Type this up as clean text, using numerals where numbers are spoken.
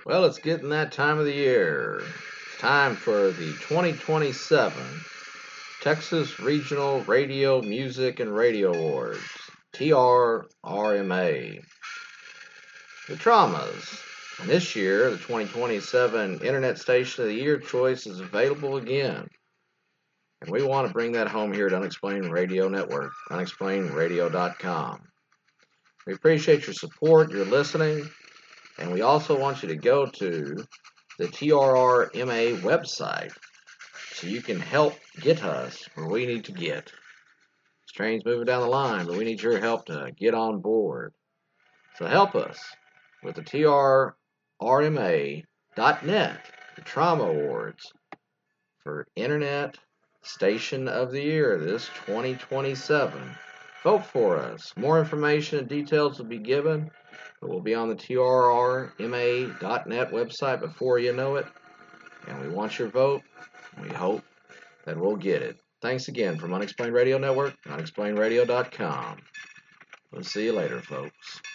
Well, it's getting that time of the year. It's time for the 2027 Texas Regional Radio Music and Radio Awards, TRRMA. The Traumas. And this year, the 2027 Internet Station of the Year choice is available again. And we want to bring that home here at Unexplained Radio Network, unexplainedradio.com. We appreciate your support, your listening, and we also want you to go to the TRRMA website so you can help get us where we need to get. This train's moving down the line, but we need your help to get on board. So help us with the TRRMA.net, the Trauma Awards for Internet Station of the Year this 2027. Vote for us. More information and details will be given. It will be on the TRRMA.net website before you know it. And we want your vote. We hope that we'll get it. Thanks again from Unexplained Radio Network, unexplainedradio.com. We'll see you later, folks.